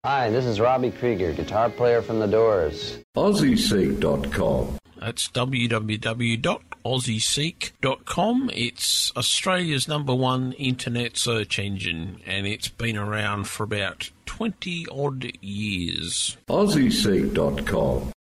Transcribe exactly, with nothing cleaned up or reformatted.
Hi, this is Robbie Krieger, guitar player from The Doors. Aussie Seek dot com. That's w w w dot aussie seek dot com. It's Australia's number one internet search engine, and it's been around for about twenty odd years. Aussie Seek dot com.